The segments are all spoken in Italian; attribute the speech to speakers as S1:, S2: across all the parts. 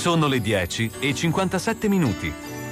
S1: Sono le 10:57.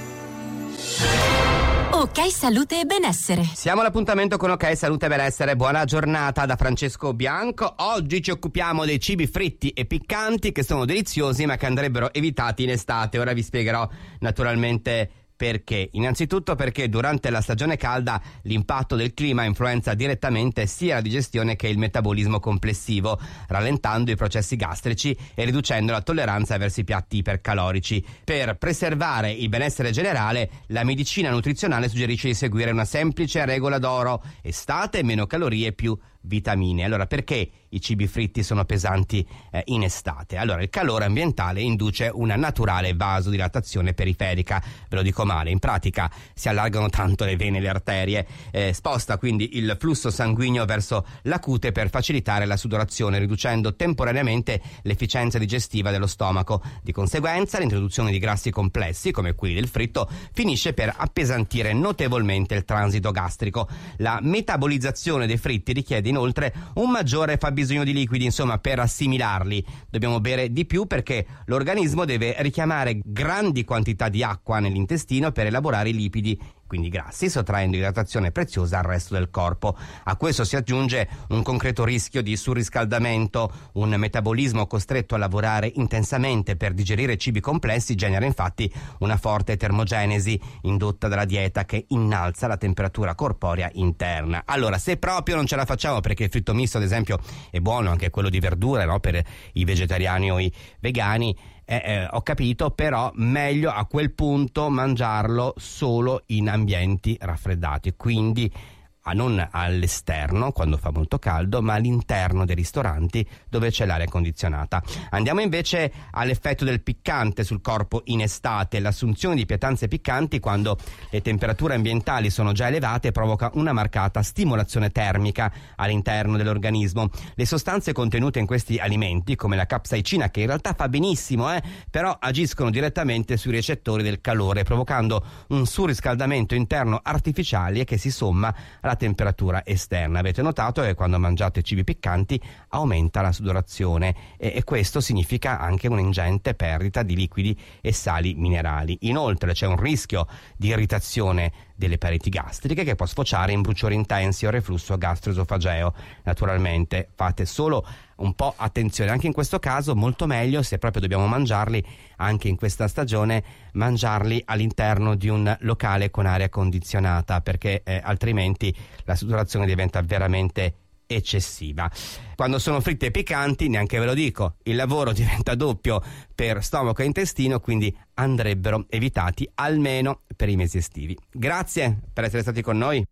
S2: Ok Salute e Benessere.
S3: Siamo all'appuntamento con Ok Salute e Benessere. Buona giornata da Francesco Bianco. Oggi ci occupiamo dei cibi fritti e piccanti che sono deliziosi ma che andrebbero evitati in estate. Ora vi spiegherò naturalmente perché. Innanzitutto perché durante la stagione calda l'impatto del clima influenza direttamente sia la digestione che il metabolismo complessivo, rallentando i processi gastrici e riducendo la tolleranza verso i piatti ipercalorici. Per preservare il benessere generale, la medicina nutrizionale suggerisce di seguire una semplice regola d'oro: estate, meno calorie, più vitamine. Allora, perché i cibi fritti sono pesanti in estate? Allora, il calore ambientale induce una naturale vasodilatazione periferica, ve lo dico male, in pratica si allargano tanto le vene e le arterie, sposta quindi il flusso sanguigno verso la cute per facilitare la sudorazione, riducendo temporaneamente l'efficienza digestiva dello stomaco. Di conseguenza, l'introduzione di grassi complessi, come quelli del fritto, finisce per appesantire notevolmente il transito gastrico. La metabolizzazione dei fritti richiede inoltre un maggiore fabbisogno di liquidi, insomma, per assimilarli dobbiamo bere di più perché l'organismo deve richiamare grandi quantità di acqua nell'intestino per elaborare i lipidi, quindi grassi, sottraendo idratazione preziosa al resto del corpo. A questo si aggiunge un concreto rischio di surriscaldamento. Un metabolismo costretto a lavorare intensamente per digerire cibi complessi genera infatti una forte termogenesi indotta dalla dieta che innalza la temperatura corporea interna. Allora, se proprio non ce la facciamo, perché il fritto misto ad esempio è buono, anche quello di verdure, no? Per i vegetariani o i vegani, ho capito, però meglio a quel punto mangiarlo solo in ambienti raffreddati, quindi non all'esterno quando fa molto caldo, ma all'interno dei ristoranti dove c'è l'aria condizionata. Andiamo invece all'effetto del piccante sul corpo in estate. L'assunzione di pietanze piccanti quando le temperature ambientali sono già elevate provoca una marcata stimolazione termica all'interno dell'organismo. Le sostanze contenute in questi alimenti, come la capsaicina, che in realtà fa benissimo, però agiscono direttamente sui recettori del calore, provocando un surriscaldamento interno artificiale che si somma alla temperatura esterna. Avete notato che quando mangiate cibi piccanti aumenta la sudorazione e questo significa anche un'ingente perdita di liquidi e sali minerali. Inoltre c'è un rischio di irritazione delle pareti gastriche che può sfociare in bruciori intensi o reflusso gastroesofageo. Naturalmente fate solo un po' attenzione, anche in questo caso molto meglio, se proprio dobbiamo mangiarli anche in questa stagione, mangiarli all'interno di un locale con aria condizionata, perché altrimenti la sudorazione diventa veramente eccessiva. Quando sono fritti e piccanti, neanche ve lo dico, il lavoro diventa doppio per stomaco e intestino, quindi andrebbero evitati almeno per i mesi estivi. Grazie per essere stati con noi.